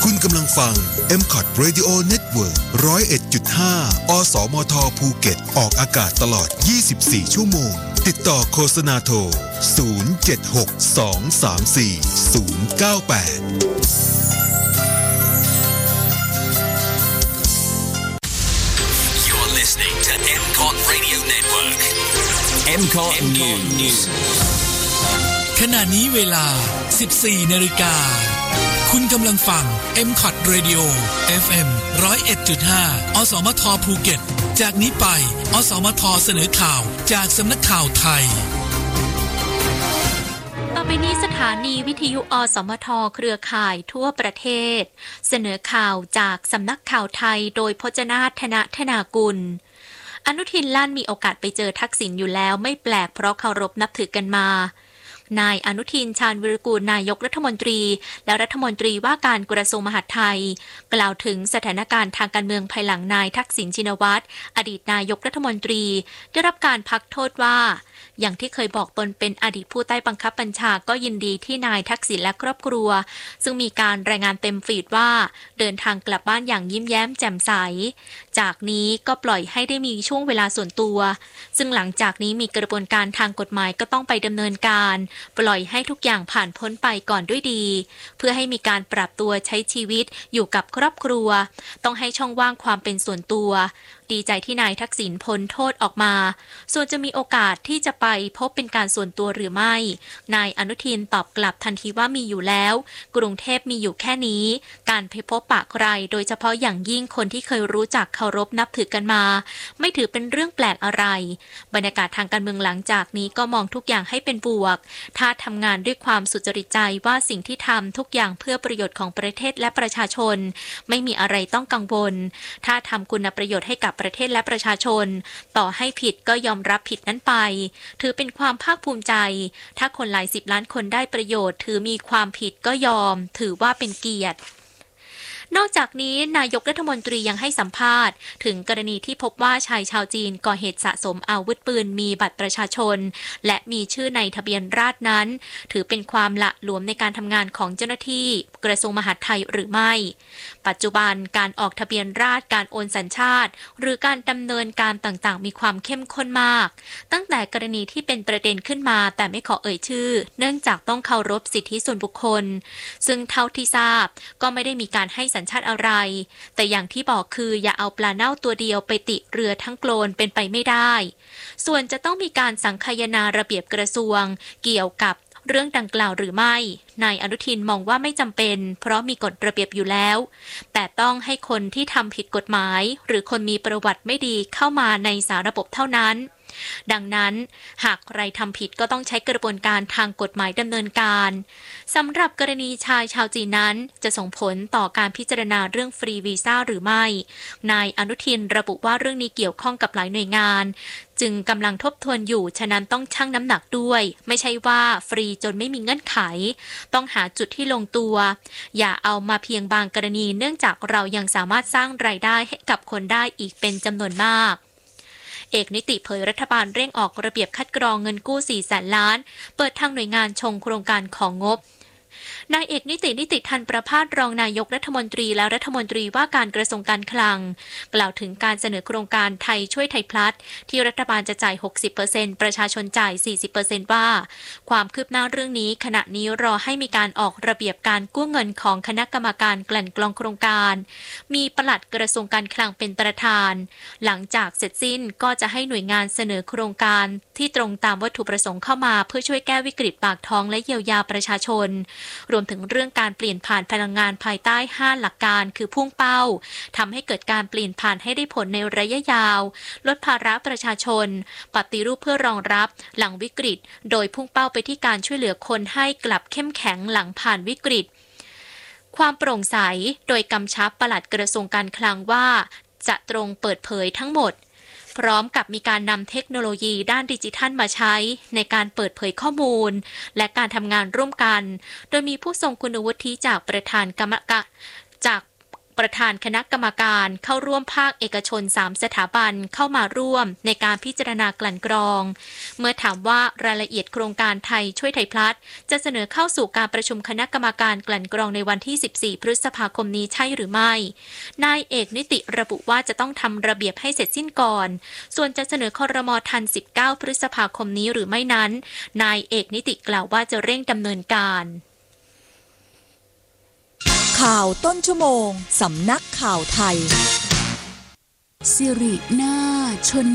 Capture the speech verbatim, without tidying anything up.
คุณกำลังฟัง เอ็ม คอท Radio Network หนึ่งศูนย์เอ็ดจุดห้า อสมทภูเก็ตออกอากาศตลอดยี่สิบสี่ชั่วโมงติดต่อโฆษณาโทรศูนย์ เจ็ด หก สอง สาม สี่ ศูนย์ เก้า แปด Listening to เอ็ม คอท Radio Network เอ็ม คอท News ขณะนี้เวลา สิบสี่ นาฬิกาคุณกำลังฟัง เอ็ม คอท Radio เอฟ เอ็ม หนึ่งศูนย์เอ็ดจุดห้า อสมทภูเก็ตจากนี้ไปอสมทเสนอข่าวจากสำนักข่าวไทยต่อไปนี้สถานีวิทยุอสมทเครือข่ายทั่วประเทศเสนอข่าวจากสำนักข่าวไทยโดยพจนาถ ธนธนากุลอนุทินลั่นมีโอกาสไปเจอทักษิณอยู่แล้วไม่แปลกเพราะเคารพนับถือกันมานายอนุทินชาญวิรากูลนายกรัฐมนตรีและรัฐมนตรีว่าการกระทรวงมหาดไทยกล่าวถึงสถานการณ์ทางการเมืองภายหลังนายทักษิณชินวัตรอดีตนายกรัฐมนตรีได้รับการพักโทษว่าอย่างที่เคยบอกตนเป็นอดีตผู้ใต้บังคับบัญชาก็ยินดีที่นายทักษิณและครอบครัวซึ่งมีการรายงานเต็มฟีดว่าเดินทางกลับบ้านอย่างยิ้มแย้มแจ่มใสจากนี้ก็ปล่อยให้ได้มีช่วงเวลาส่วนตัวซึ่งหลังจากนี้มีกระบวนการทางกฎหมายก็ต้องไปดำเนินการปล่อยให้ทุกอย่างผ่านพ้นไปก่อนด้วยดีเพื่อให้มีการปรับตัวใช้ชีวิตอยู่กับครอบครัวต้องให้ช่องว่างความเป็นส่วนตัวดีใจที่นายทักษิณพ้นโทษออกมาส่วนจะมีโอกาสที่จะไปพบเป็นการส่วนตัวหรือไม่นายอนุทินตอบกลับทันทีว่ามีอยู่แล้วกรุงเทพมีอยู่แค่นี้การไปพบปะใครโดยเฉพาะอย่างยิ่งคนที่เคยรู้จักเคารพนับถือกันมาไม่ถือเป็นเรื่องแปลกอะไรบรรยากาศทางการเมืองหลังจากนี้ก็มองทุกอย่างให้เป็นบวกถ้าทำงานด้วยความสุจริตใจว่าสิ่งที่ทำทุกอย่างเพื่อประโยชน์ของประเทศและประชาชนไม่มีอะไรต้องกังวลถ้าทำคุณประโยชน์ให้กับประเทศและประชาชนต่อให้ผิดก็ยอมรับผิดนั้นไปถือเป็นความภาคภูมิใจถ้าคนหลายสิบล้านคนได้ประโยชน์ถือมีความผิดก็ยอมถือว่าเป็นเกียรตินอกจากนี้นายกรัฐมนตรียังให้สัมภาษณ์ถึงกรณีที่พบว่าชายชาวจีนก่อเหตุสะสมอาวุธปืนมีบัตรประชาชนและมีชื่อในทะเบียนราษฎร์นั้นถือเป็นความละหลวมในการทำงานของเจ้าหน้าที่กระทรวงมหาดไทยหรือไม่ปัจจุบันการออกทะเบียนราษฎร์การโอนสัญชาติหรือการดำเนินการต่างๆมีความเข้มข้นมากตั้งแต่กรณีที่เป็นประเด็นขึ้นมาแต่ไม่ขอเอ่ยชื่อเนื่องจากต้องเคารพสิทธิส่วนบุคคลซึ่งเท่าที่ทราบก็ไม่ได้มีการให้สัญชาติอะไรแต่อย่างที่บอกคืออย่าเอาปลาเน่าตัวเดียวไปติเรือทั้งโกลนเป็นไปไม่ได้ส่วนจะต้องมีการสังคายนาระเบียบกระทรวงเกี่ยวกับเรื่องดังกล่าวหรือไม่นายอนุทินมองว่าไม่จำเป็นเพราะมีกฎระเบียบอยู่แล้วแต่ต้องให้คนที่ทำผิดกฎหมายหรือคนมีประวัติไม่ดีเข้ามาในสาระบบเท่านั้นดังนั้นหากใครทำผิดก็ต้องใช้กระบวนการทางกฎหมายดำเนินการสำหรับกรณีชายชาวจีนนั้นจะส่งผลต่อการพิจารณาเรื่องฟรีวีซ่าหรือไม่นายอนุทินระบุว่าเรื่องนี้เกี่ยวข้องกับหลายหน่วยงานจึงกำลังทบทวนอยู่ฉะนั้นต้องชั่งน้ำหนักด้วยไม่ใช่ว่าฟรีจนไม่มีเงื่อนไขต้องหาจุดที่ลงตัวอย่าเอามาเพียงบางกรณีเนื่องจากเรายังสามารถสร้างรายได้ให้กับคนได้อีกเป็นจำนวนมากเอกนิติเผยรัฐบาลเร่งออกระเบียบคัดกรองเงินกู้สี่แสนล้านเปิดทางหน่วยงานชงโครงการของงบนายเอกนิตินิติทันประภาสรองนายกรัฐมนตรีและรัฐมนตรีว่าการกระทรวงการคลังกล่าวถึงการเสนอโครงการไทยช่วยไทยพลัสที่รัฐบาลจะจ่าย หกสิบเปอร์เซ็นต์ ประชาชนจ่าย สี่สิบเปอร์เซ็นต์ ว่าความคืบหน้าเรื่องนี้ขณะนี้รอให้มีการออกระเบียบการกู้เงินของคณะกรรมการกลั่นกรองโครงการมีปลัดกระทรวงการคลังเป็นประธานหลังจากเสร็จสิ้นก็จะให้หน่วยงานเสนอโครงการที่ตรงตามวัตถุประสงค์เข้ามาเพื่อช่วยแก้วิกฤตปากท้องและเยียวยาประชาชนรวมถึงเรื่องการเปลี่ยนผ่านพลังงานภายใต้ห้าหลักการคือพุ่งเป้าทำให้เกิดการเปลี่ยนผ่านให้ได้ผลในระยะยาวลดภาระประชาชนปฏิรูปเพื่อรองรับหลังวิกฤตโดยพุ่งเป้าไปที่การช่วยเหลือคนให้กลับเข้มแข็งหลังผ่านวิกฤตความโปร่งใสโดยกำชับปลัดกระทรวงการคลังว่าจะตรงเปิดเผยทั้งหมดพร้อมกับมีการนำเทคโนโลยีด้านดิจิทัลมาใช้ในการเปิดเผยข้อมูลและการทำงานร่วมกันโดยมีผู้ทรงคุณวุฒิจากประธานกรรมการจากประธานคณะกรรมการเข้าร่วมภาคเอกชนสามสถาบันเข้ามาร่วมในการพิจารณากลั่นกรองเมื่อถามว่ารายละเอียดโครงการไทยช่วยไทยพลัสจะเสนอเข้าสู่การประชุมคณะกรรมการกลั่นกรองในวันที่สิบสี่พฤษภาคมนี้ใช่หรือไม่นายเอกนิติระบุว่าจะต้องทำระเบียบให้เสร็จสิ้นก่อนส่วนจะเสนอครม.ทันสิบเก้าพฤษภาคมนี้หรือไม่นั้นนายเอกนิติกล่าวว่าจะเร่งดำเนินการข่าวต้นชั่วโมงสำนักข่าวไทยสิรินาชน